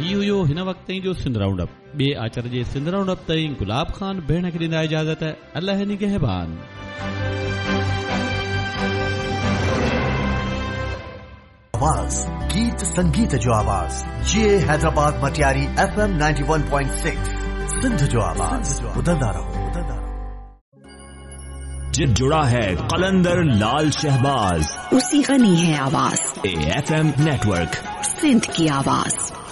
इहो हिन वक़्त ताईं जो सिंध राउंड अप। ॿिए आचर जे सिंध राउंड अप ताईं गुलाब खान भेण खे ॾींदा इजाज़त। अल्लाह निगहबान। आवाज गीत संगीत जो आवाज ये हैदराबाद मटियारी FM 91.6 सिंध जो आवाज बुलंदा रहो। जुड़ा है कलंदर लाल शहबाज, उसी गनी है आवाज। AFM नेटवर्क, सिंध की आवाज।